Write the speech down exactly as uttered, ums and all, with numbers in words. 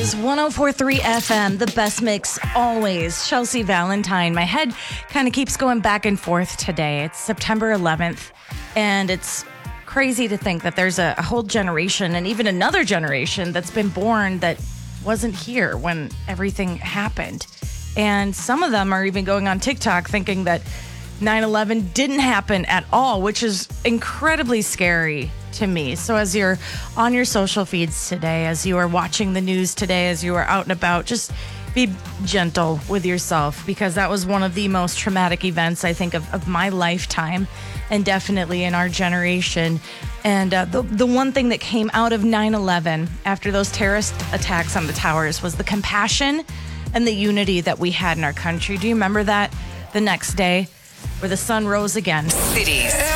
is one oh four point three F M, the best mix always. Chelsea Valentine. My head kind of keeps going back and forth today. It's September eleventh, and it's crazy to think that there's a, a whole generation and even another generation that's been born that wasn't here when everything happened. And some of them are even going on TikTok thinking that nine eleven didn't happen at all, which is incredibly scary to me. So as you're on your social feeds today, as you are watching the news today, as you are out and about, just be gentle with yourself, because that was one of the most traumatic events, I think, of, of my lifetime, and definitely in our generation. And uh, the, the one thing that came out of nine eleven after those terrorist attacks on the towers was the compassion and the unity that we had in our country. Do you remember that the next day, where the sun rose again? Cities,